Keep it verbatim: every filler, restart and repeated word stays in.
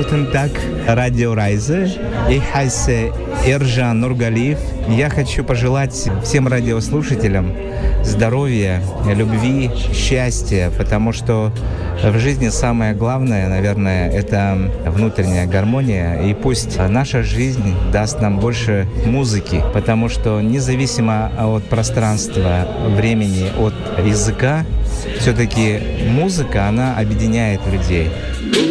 Guten Tag, Радио Райзе. Ich heiße Эржан Нургалиев. Я хочу пожелать всем радиослушателям здоровья, любви, счастья, потому что в жизни самое главное, наверное, это внутренняя гармония. И пусть наша жизнь даст нам больше музыки, потому что независимо от пространства, времени, от языка, все-таки музыка, она объединяет людей.